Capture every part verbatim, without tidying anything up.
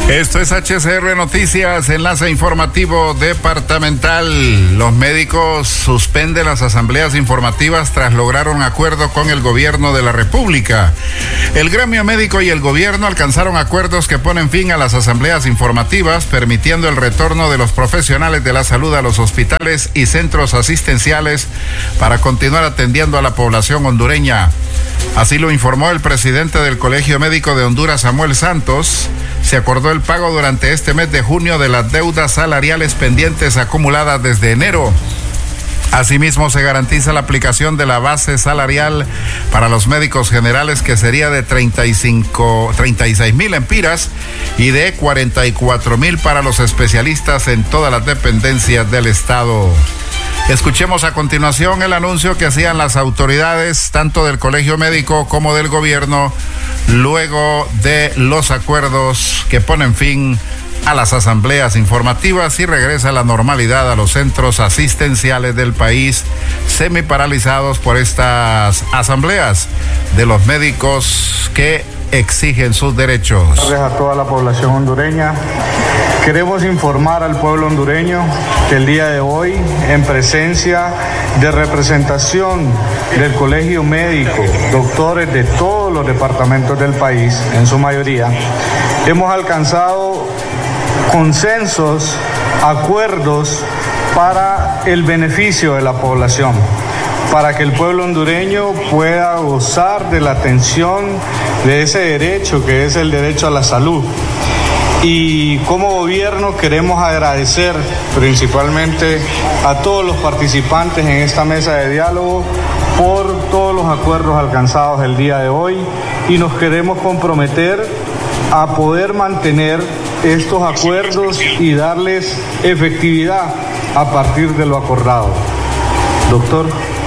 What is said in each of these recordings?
Esto es H C R Noticias, enlace informativo departamental. Los médicos suspenden las asambleas informativas tras lograr un acuerdo con el gobierno de la República. El gremio médico y el gobierno alcanzaron acuerdos que ponen fin a las asambleas informativas, permitiendo el retorno de los profesionales de la salud a los hospitales y centros asistenciales para continuar atendiendo a la población hondureña. Así lo informó el presidente del Colegio Médico de Honduras, Samuel Santos. Se acordó el pago durante este mes de junio de las deudas salariales pendientes acumuladas desde enero. Asimismo, se garantiza la aplicación de la base salarial para los médicos generales, que sería de treinta y cinco, treinta y seis mil empiras y de cuarenta y cuatro mil para los especialistas en todas las dependencias del Estado. Escuchemos a continuación el anuncio que hacían las autoridades, tanto del Colegio Médico como del gobierno, luego de los acuerdos que ponen fin a las asambleas informativas y regresa la normalidad a los centros asistenciales del país, semiparalizados por estas asambleas de los médicos que exigen sus derechos. Buenas tardes a toda la población hondureña. Queremos informar al pueblo hondureño que el día de hoy, en presencia de representación del Colegio Médico, doctores de todos los departamentos del país, en su mayoría, hemos alcanzado consensos, acuerdos para el beneficio de la población, para que el pueblo hondureño pueda gozar de la atención de ese derecho que es el derecho a la salud. Y como gobierno queremos agradecer principalmente a todos los participantes en esta mesa de diálogo por todos los acuerdos alcanzados el día de hoy, y nos queremos comprometer a poder mantener estos acuerdos y darles efectividad a partir de lo acordado. Doctor.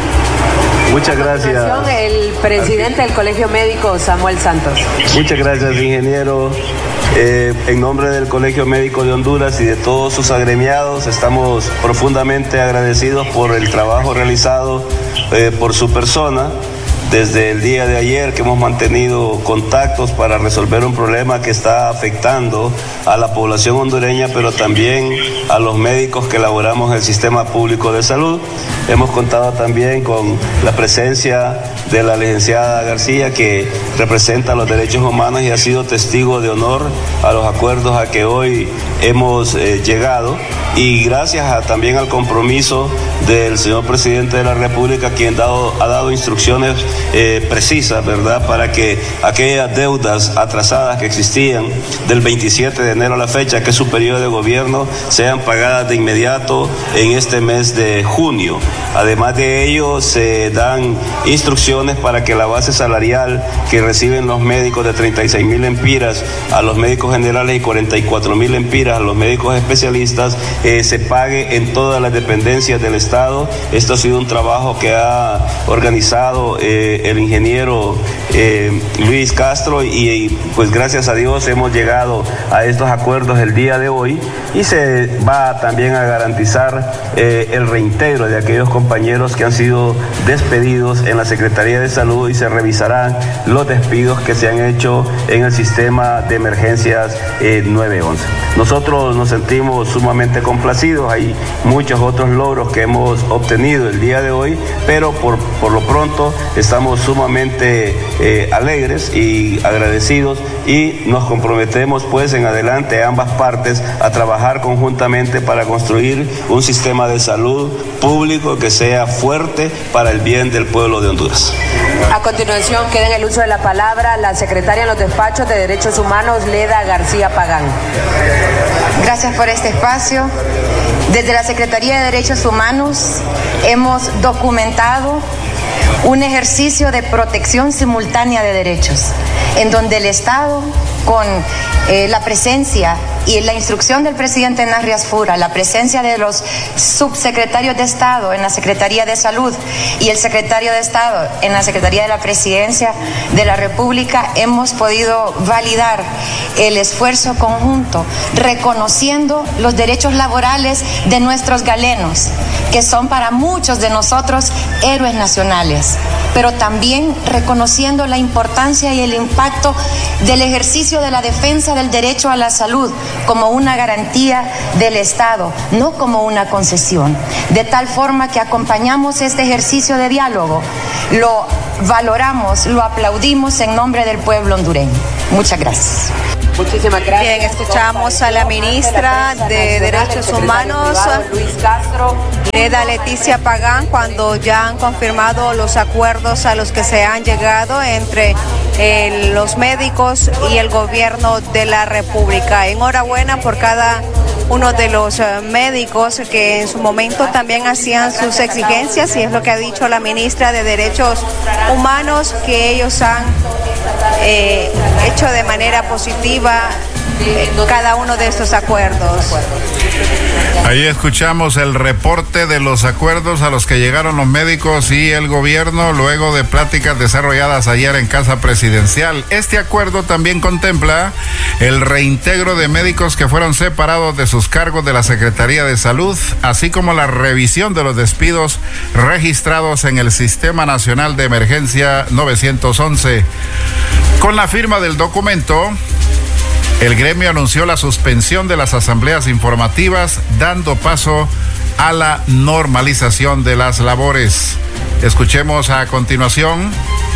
Muchas gracias. El presidente del Colegio Médico, Samuel Santos. Muchas gracias, ingeniero. Eh, en nombre del Colegio Médico de Honduras y de todos sus agremiados, estamos profundamente agradecidos por el trabajo realizado eh, por su persona. Desde el día de ayer que hemos mantenido contactos para resolver un problema que está afectando a la población hondureña, pero también a los médicos que laboramos en el sistema público de salud. Hemos contado también con la presencia de la licenciada García, que representa los derechos humanos y ha sido testigo de honor a los acuerdos a que hoy hemos eh, llegado. Y gracias a, también al compromiso del señor presidente de la República, quien dado, ha dado instrucciones eh, precisas, ¿verdad?, para que aquellas deudas atrasadas que existían del veintisiete de enero a la fecha, que es su periodo de gobierno, sean pagadas de inmediato en este mes de junio. Además de ello, se dan instrucciones para que la base salarial que reciben los médicos de treinta y seis mil empiras a los médicos generales y cuarenta y cuatro mil empiras a los médicos especialistas eh, se pague en todas las dependencias del Estado. Esto ha sido un trabajo que ha organizado eh, el ingeniero eh, Luis Castro y, y pues gracias a Dios hemos llegado a estos acuerdos el día de hoy, y se va también a garantizar eh, el reintegro de aquellos compañeros que han sido despedidos en la Secretaría de Salud, y se revisarán los despidos que se han hecho en el sistema de emergencias eh, nueve once. Nosotros nos sentimos sumamente complacidos. Hay muchos otros logros que hemos obtenido el día de hoy, pero por, por lo pronto estamos sumamente eh, alegres y agradecidos, y nos comprometemos pues en adelante ambas partes a trabajar conjuntamente para construir un sistema de salud público que sea fuerte para el bien del pueblo de Honduras. A continuación queda en el uso de la palabra la secretaria en los despachos de Derechos Humanos, Leda García Pagán. Gracias por este espacio. Desde la Secretaría de Derechos Humanos hemos documentado un ejercicio de protección simultánea de derechos, en donde el Estado, con eh, la presencia y la instrucción del presidente Narrias Fura, la presencia de los subsecretarios de Estado en la Secretaría de Salud y el secretario de Estado en la Secretaría de la Presidencia de la República, hemos podido validar el esfuerzo conjunto, reconociendo los derechos laborales de nuestros galenos, que son para muchos de nosotros héroes nacionales, pero también reconociendo la importancia y el impacto del ejercicio de la defensa defensa del derecho a la salud como una garantía del Estado, no como una concesión. De tal forma que acompañamos este ejercicio de diálogo, lo valoramos, lo aplaudimos en nombre del pueblo hondureño. Muchas gracias. Muchísimas gracias. Bien, escuchamos a la ministra de Derechos Humanos, Luis Castro, Leda Leticia Pagán, cuando ya han confirmado los acuerdos a los que se han llegado entre eh, los médicos y el gobierno de la República. Enhorabuena por cada uno de los uh, médicos que en su momento también hacían sus exigencias, y es lo que ha dicho la ministra de Derechos Humanos, que ellos han eh, hecho de manera positiva eh, cada uno de estos acuerdos. Ahí escuchamos el reporte de los acuerdos a los que llegaron los médicos y el gobierno luego de pláticas desarrolladas ayer en Casa Presidencial. Este acuerdo también contempla el reintegro de médicos que fueron separados de sus cargos de la Secretaría de Salud, así como la revisión de los despidos registrados en el Sistema Nacional de Emergencia novecientos once. Con la firma del documento, el gremio anunció la suspensión de las asambleas informativas, dando paso a la normalización de las labores. Escuchemos a continuación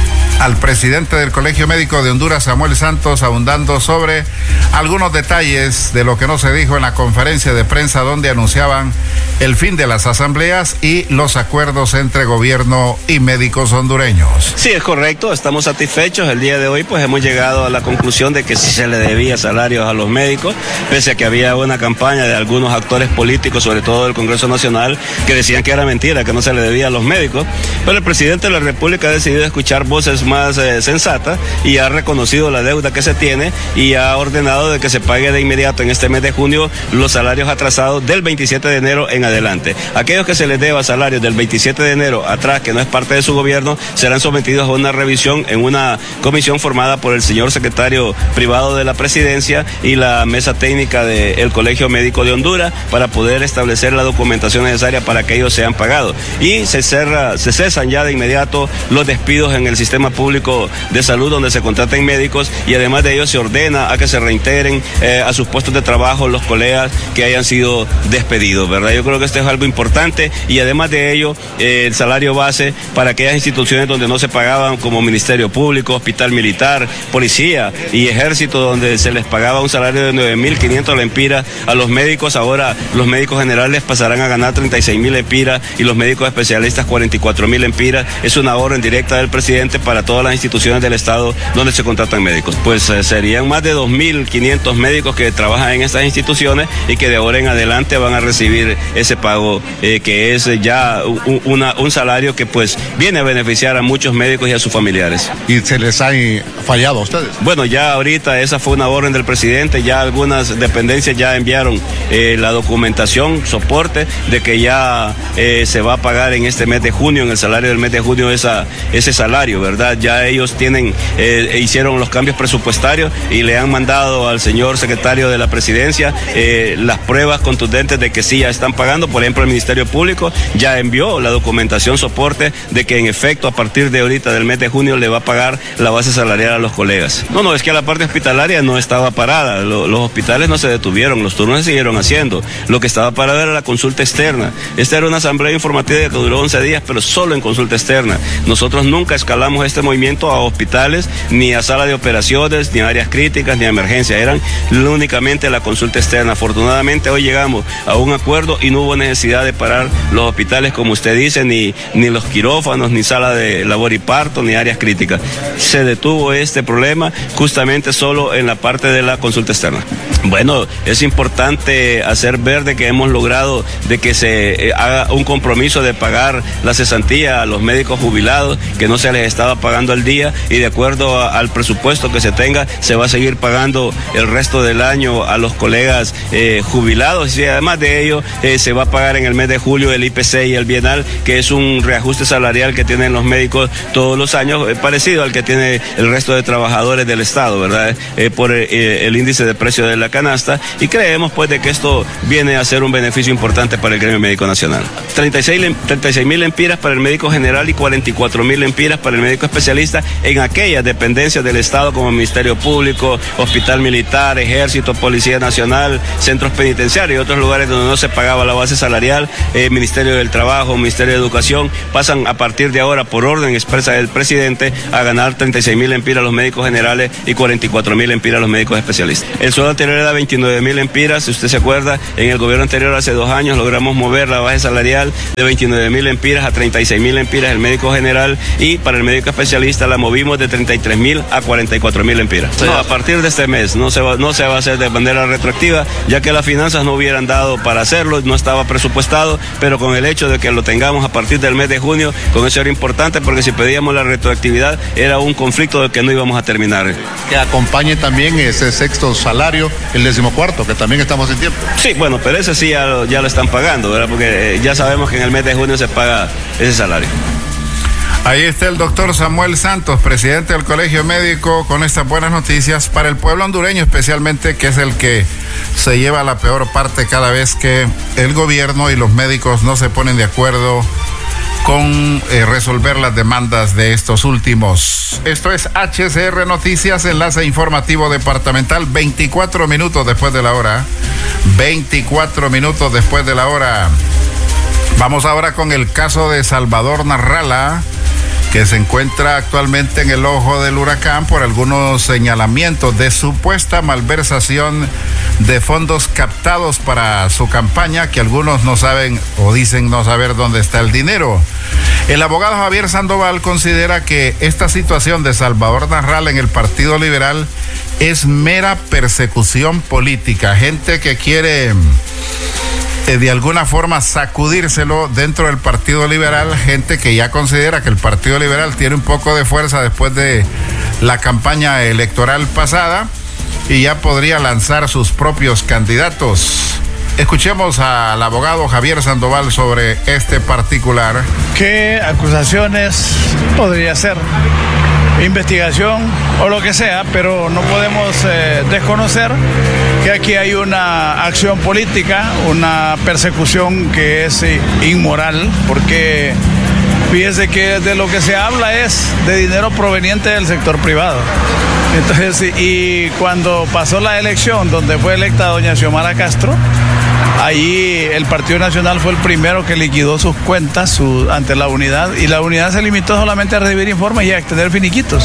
al presidente del Colegio Médico de Honduras, Samuel Santos, abundando sobre algunos detalles de lo que no se dijo en la conferencia de prensa donde anunciaban el fin de las asambleas y los acuerdos entre gobierno y médicos hondureños. Sí, es correcto, estamos satisfechos. El día de hoy pues hemos llegado a la conclusión de que sí se le debía salarios a los médicos, pese a que había una campaña de algunos actores políticos, sobre todo del Congreso Nacional, que decían que era mentira, que no se le debía a los médicos, pero el presidente de la República ha decidido escuchar voces más eh, sensatas y ha reconocido la deuda que se tiene y ha ordenado de que se pague de inmediato en este mes de junio los salarios atrasados del veintisiete de enero en adelante. Aquellos que se les deba salarios del veintisiete de enero atrás, que no es parte de su gobierno, serán sometidos a una revisión en una comisión formada por el señor secretario privado de la presidencia y la mesa técnica del Colegio Médico de Honduras para poder establecer la documentación necesaria para que ellos sean pagados. Y se, cerra, se cesan ya de inmediato los despidos en el sistema público de salud donde se contraten médicos, y además de ello se ordena a que se reintegren eh, a sus puestos de trabajo los colegas que hayan sido despedidos, ¿verdad? Yo creo que esto es algo importante, y además de ello eh, el salario base para aquellas instituciones donde no se pagaban, como Ministerio Público, Hospital Militar, Policía y Ejército, donde se les pagaba un salario de nueve mil quinientos lempiras a los médicos. Ahora los médicos generales pasarán a ganar treinta y seis mil lempiras y los médicos especialistas cuarenta y cuatro mil lempiras. Es una orden directa del presidente para todas las instituciones del Estado donde se contratan médicos. Pues eh, serían más de dos mil quinientos médicos que trabajan en estas instituciones y que de ahora en adelante van a recibir ese pago eh, que es ya un, una, un salario que pues viene a beneficiar a muchos médicos y a sus familiares. ¿Y se les ha fallado a ustedes? Bueno, ya ahorita esa fue una orden del presidente, ya algunas dependencias ya enviaron eh, la documentación, soporte de que ya eh, se va a pagar en este mes de junio, en el salario del mes de junio esa, ese salario, ¿verdad? Ya ellos tienen, eh, hicieron los cambios presupuestarios y le han mandado al señor secretario de la presidencia eh, las pruebas contundentes de que sí ya están pagando. Por ejemplo, el Ministerio Público ya envió la documentación soporte de que en efecto a partir de ahorita del mes de junio le va a pagar la base salarial a los colegas. No, no, es que la parte hospitalaria no estaba parada, Lo, los hospitales no se detuvieron, los turnos se siguieron haciendo. Lo que estaba parado era la consulta externa. Esta era una asamblea informativa que duró once días, pero solo en consulta externa. Nosotros nunca escalamos este movimiento a hospitales, ni a sala de operaciones, ni a áreas críticas, ni a emergencia. Eran únicamente la consulta externa. Afortunadamente hoy llegamos a un acuerdo y no hubo necesidad de parar los hospitales, como usted dice, ni, ni los quirófanos, ni sala de labor y parto, ni áreas críticas. Se detuvo este problema justamente solo en la parte de la consulta externa. Bueno, es importante hacer ver de que hemos logrado de que se eh, haga un compromiso de pagar la cesantía a los médicos jubilados, que no se les estaba pagando al día, y de acuerdo a, al presupuesto que se tenga, se va a seguir pagando el resto del año a los colegas eh, jubilados, y además de ello eh, se va a pagar en el mes de julio el I P C y el bienal, que es un reajuste salarial que tienen los médicos todos los años, eh, parecido al que tiene el resto de trabajadores del Estado, ¿verdad? Eh, por eh, el índice de precio de la canasta, y creemos pues de que esto viene a ser un beneficio importante para el gremio médico nacional. treinta y seis mil lempiras para el médico general y cuarenta y cuatro mil lempiras para el médico especialista especialistas en aquellas dependencias del Estado como Ministerio Público, Hospital Militar, Ejército, Policía Nacional, centros penitenciarios y otros lugares donde no se pagaba la base salarial, eh, Ministerio del Trabajo, Ministerio de Educación, pasan a partir de ahora por orden expresa del presidente a ganar treinta y seis mil empiras los médicos generales y cuarenta y cuatro mil empiras los médicos especialistas. El sueldo anterior era veintinueve mil empiras, si usted se acuerda, en el gobierno anterior hace dos años logramos mover la base salarial de veintinueve mil empiras a treinta y seis mil empiras el médico general, y para el médico especialista la movimos de treinta y tres mil a cuarenta y cuatro mil empiras. No, a partir de este mes no se va, no se va a hacer de manera retroactiva, ya que las finanzas no hubieran dado para hacerlo, no estaba presupuestado, pero con el hecho de que lo tengamos a partir del mes de junio, con eso era importante, porque si pedíamos la retroactividad era un conflicto del que no íbamos a terminar. Que acompañe también ese sexto salario, el decimocuarto, que también estamos en tiempo. Sí, bueno, pero ese sí ya lo, ya lo están pagando, ¿verdad? Porque eh, ya sabemos que en el mes de junio se paga ese salario. Ahí está el doctor Samuel Santos, presidente del Colegio Médico, con estas buenas noticias para el pueblo hondureño, especialmente, que es el que se lleva la peor parte cada vez que el gobierno y los médicos no se ponen de acuerdo con eh, resolver las demandas de estos últimos. Esto es H C R Noticias, enlace informativo departamental, veinticuatro minutos después de la hora. veinticuatro minutos después de la hora. Vamos ahora con el caso de Salvador Narrala, que se encuentra actualmente en el ojo del huracán por algunos señalamientos de supuesta malversación de fondos captados para su campaña, que algunos no saben o dicen no saber dónde está el dinero. El abogado Javier Sandoval considera que esta situación de Salvador Narrala en el Partido Liberal es mera persecución política, gente que quiere de alguna forma sacudírselo dentro del Partido Liberal, gente que ya considera que el Partido Liberal tiene un poco de fuerza después de la campaña electoral pasada y ya podría lanzar sus propios candidatos. Escuchemos al abogado Javier Sandoval sobre este particular. ¿Qué acusaciones podría ser? Investigación o lo que sea, pero no podemos eh, desconocer que aquí hay una acción política, una persecución que es eh, inmoral, porque fíjese que de lo que se habla es de dinero proveniente del sector privado. Entonces, y cuando pasó la elección donde fue electa doña Xiomara Castro, allí el Partido Nacional fue el primero que liquidó sus cuentas su, ante la unidad, y la unidad se limitó solamente a recibir informes y a extender finiquitos.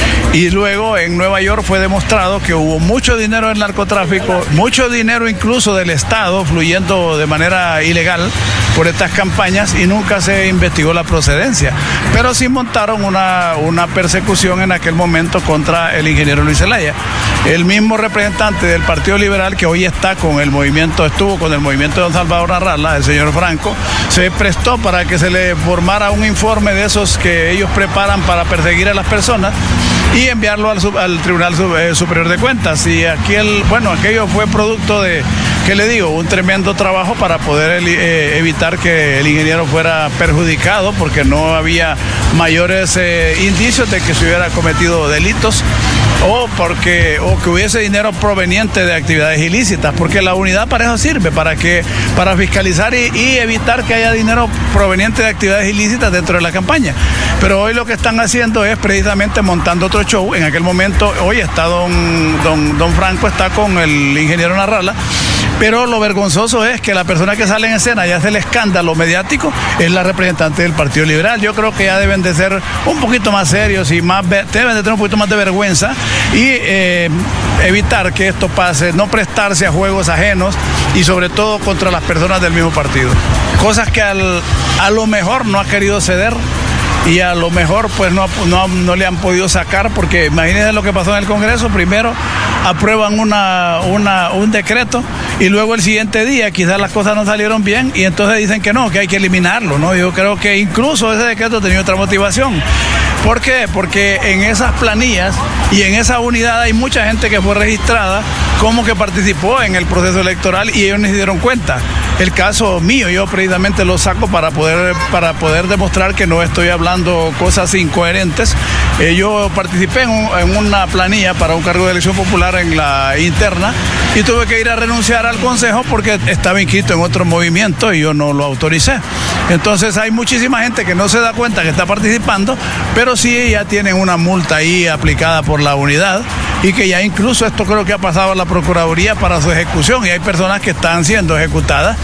Y luego en Nueva York fue demostrado que hubo mucho dinero en narcotráfico, mucho dinero incluso del Estado fluyendo de manera ilegal por estas campañas, y nunca se investigó la procedencia. Pero sí montaron una, una persecución en aquel momento contra el ingeniero Luis Zelaya. El mismo representante del Partido Liberal que hoy está con el movimiento, estuvo con el movimiento de don Salvador Narrala, el señor Franco, se prestó para que se le formara un informe de esos que ellos preparan para perseguir a las personas y enviarlo al, al Tribunal Superior de Cuentas. Y aquí el, bueno, aquello fue producto de, ¿qué le digo? Un tremendo trabajo para poder eh, evitar que el ingeniero fuera perjudicado, porque no había mayores eh, indicios de que se hubiera cometido delitos o porque o que hubiese dinero proveniente de actividades ilícitas, porque la unidad para eso sirve, para que para fiscalizar y, y evitar que haya dinero proveniente de actividades ilícitas dentro de la campaña. Pero hoy lo que están haciendo es precisamente montando otro show. En aquel momento, hoy está don, don, don Franco, está con el ingeniero Narrala, pero lo vergonzoso es que la persona que sale en escena y hace el escándalo mediático es la representante del Partido Liberal. Yo creo que ya deben de ser un poquito más serios y más deben de tener un poquito más de vergüenza y eh, evitar que esto pase, no prestarse a juegos ajenos y sobre todo contra las personas del mismo partido. Cosas que al, a lo mejor no ha querido ceder y a lo mejor pues no, no, no le han podido sacar, porque imagínense lo que pasó en el Congreso. Primero aprueban una, una, un decreto y luego el siguiente día quizás las cosas no salieron bien y entonces dicen que no, que hay que eliminarlo, ¿no? Yo creo que incluso ese decreto tenía otra motivación. ¿Por qué? Porque en esas planillas y en esa unidad hay mucha gente que fue registrada como que participó en el proceso electoral y ellos ni se dieron cuenta. El caso mío, yo precisamente lo saco para poder, para poder demostrar que no estoy hablando cosas incoherentes. Eh, yo participé en, un, en una planilla para un cargo de elección popular en la interna y tuve que ir a renunciar al consejo porque estaba inscrito en otro movimiento y yo no lo autoricé. Entonces hay muchísima gente que no se da cuenta que está participando, pero sí ya tienen una multa ahí aplicada por la unidad y que ya incluso esto creo que ha pasado a la Procuraduría para su ejecución y hay personas que están siendo ejecutadas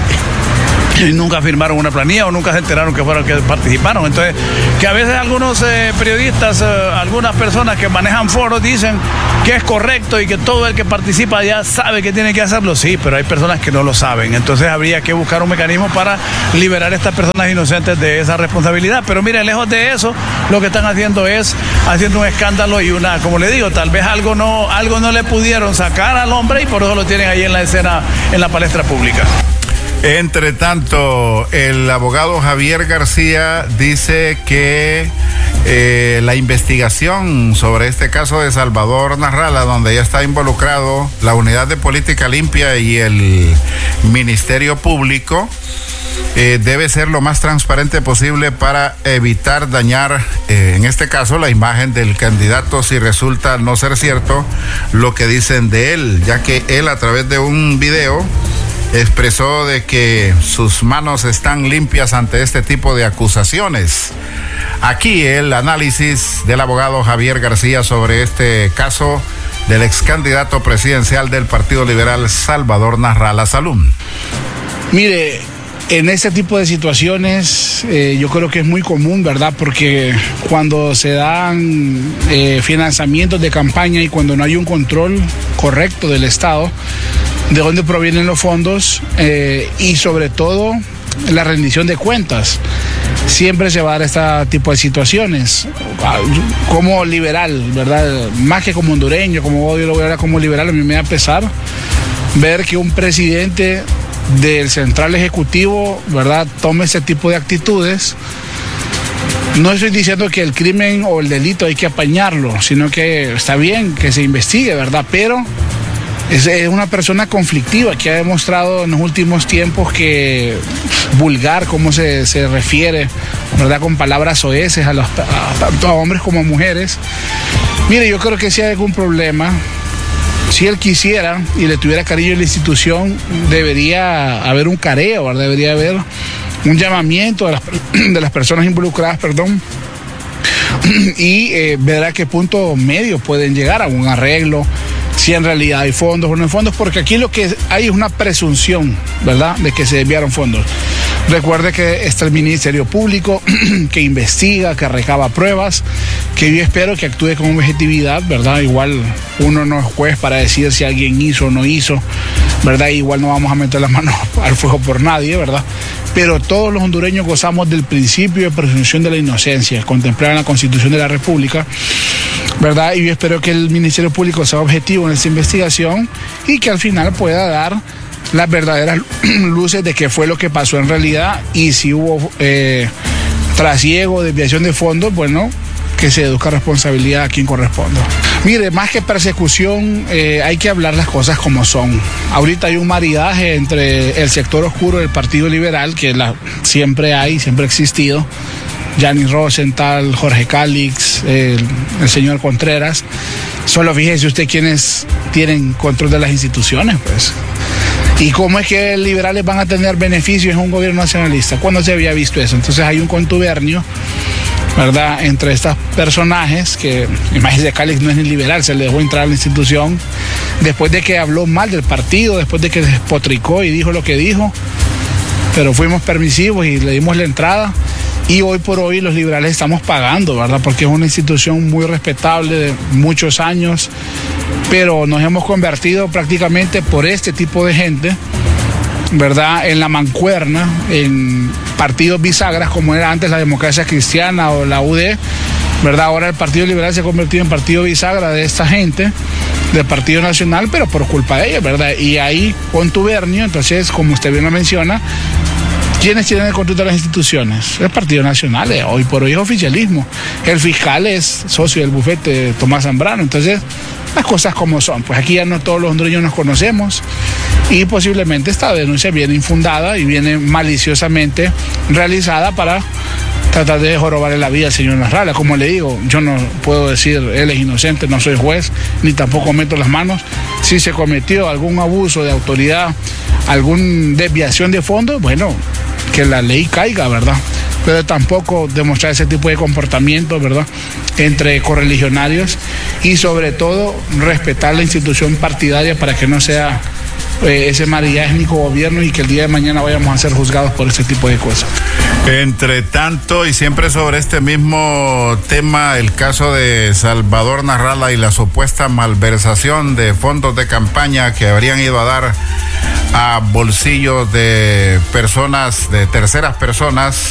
y nunca firmaron una planilla o nunca se enteraron que fueron que participaron. Entonces, que a veces algunos eh, periodistas, eh, algunas personas que manejan foros dicen que es correcto y que todo el que participa ya sabe que tiene que hacerlo. Sí, pero hay personas que no lo saben. Entonces habría que buscar un mecanismo para liberar a estas personas inocentes de esa responsabilidad. Pero mire, lejos de eso, lo que están haciendo es haciendo un escándalo y una, como le digo, tal vez algo no, algo no le pudieron sacar al hombre y por eso lo tienen ahí en la escena, en la palestra pública. Entre tanto, el abogado Javier García dice que eh, la investigación sobre este caso de Salvador Narrala, donde ya está involucrado la Unidad de Política Limpia y el Ministerio Público, eh, debe ser lo más transparente posible para evitar dañar, eh, en este caso, la imagen del candidato si resulta no ser cierto lo que dicen de él, ya que él a través de un video expresó de que sus manos están limpias ante este tipo de acusaciones. Aquí el análisis del abogado Javier García sobre este caso del ex candidato presidencial del Partido Liberal, Salvador Narrala Salum. Mire, en este tipo de situaciones eh, yo creo que es muy común, ¿verdad? Porque cuando se dan eh, financiamientos de campaña y cuando no hay un control correcto del Estado, de dónde provienen los fondos eh, y sobre todo la rendición de cuentas, siempre se va a dar este tipo de situaciones. Como liberal, ¿verdad? Más que como hondureño, como yo lo voy a hablar como liberal, a mí me da pesar ver que un presidente del Central Ejecutivo, ¿verdad?, tome ese tipo de actitudes. No estoy diciendo que el crimen o el delito hay que apañarlo, sino que está bien que se investigue, ¿verdad? Pero es una persona conflictiva que ha demostrado en los últimos tiempos que vulgar, cómo se, se refiere, ¿verdad?, con palabras soeces a, los, a tanto a hombres como a mujeres. Mire, yo creo que si hay algún problema, si él quisiera y le tuviera cariño a la institución, debería haber un careo, ¿verdad? Debería haber un llamamiento de las, de las personas involucradas, perdón, y eh, ver a qué punto medio pueden llegar a un arreglo, si en realidad hay fondos o no hay fondos, porque aquí lo que hay es una presunción, ¿verdad?, de que se desviaron fondos. Recuerde que está el Ministerio Público que investiga, que recaba pruebas, que yo espero que actúe con objetividad, ¿verdad? Igual uno no es juez para decir si alguien hizo o no hizo, ¿verdad? Igual no vamos a meter las manos al fuego por nadie, ¿verdad? Pero todos los hondureños gozamos del principio de presunción de la inocencia, contemplada en la Constitución de la República, ¿verdad? Y yo espero que el Ministerio Público sea objetivo en esta investigación y que al final pueda dar las verdaderas luces de qué fue lo que pasó en realidad y si hubo eh, trasiego, desviación de fondos, bueno, que se deduzca responsabilidad a quien corresponda. Mire, más que persecución, eh, hay que hablar las cosas como son. Ahorita hay un maridaje entre el sector oscuro del Partido Liberal, que la, siempre hay, siempre ha existido. Gianni Rosenthal, Jorge Calix, el, el señor Contreras. Solo fíjese usted quiénes tienen control de las instituciones, pues. ¿Y cómo es que liberales van a tener beneficios en un gobierno nacionalista? ¿Cuándo se había visto eso? Entonces hay un contubernio, ¿verdad?, entre estos personajes que, imagínese, Calix no es ni liberal, se le dejó entrar a la institución después de que habló mal del partido, después de que despotricó y dijo lo que dijo, pero fuimos permisivos y le dimos la entrada. Y hoy por hoy los liberales estamos pagando, ¿verdad? Porque es una institución muy respetable de muchos años, pero nos hemos convertido prácticamente por este tipo de gente, ¿verdad?, en la mancuerna, en partidos bisagras como era antes la Democracia Cristiana o la U D, ¿verdad? Ahora el Partido Liberal se ha convertido en partido bisagra de esta gente, del Partido Nacional, pero por culpa de ellos, ¿verdad? Y ahí contubernio, entonces, como usted bien lo menciona, ¿quiénes tienen el control de las instituciones? El Partido Nacional, eh, hoy por hoy es oficialismo. El fiscal es socio del bufete Tomás Zambrano. Entonces, las cosas como son. Pues aquí ya no todos los hondureños nos conocemos y posiblemente esta denuncia viene infundada y viene maliciosamente realizada para tratar de jorobarle la vida al señor Nasralla. Como le digo, yo no puedo decir él es inocente, no soy juez, ni tampoco meto las manos. Si se cometió algún abuso de autoridad, alguna desviación de fondos, bueno, que la ley caiga, ¿verdad? Pero tampoco demostrar ese tipo de comportamiento, ¿verdad?, entre correligionarios, y sobre todo respetar la institución partidaria para que no sea eh, ese mariánico gobierno y que el día de mañana vayamos a ser juzgados por ese tipo de cosas. Entre tanto, y siempre sobre este mismo tema, el caso de Salvador Nasralla y la supuesta malversación de fondos de campaña que habrían ido a dar a bolsillos de personas, de terceras personas,